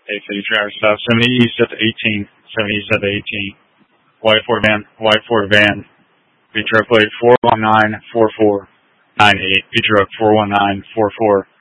850 driver stop. 70 east at the 18. 70 east at the 18. White Ford van. White Ford van. B truck plate 4194498. B truck 4194498.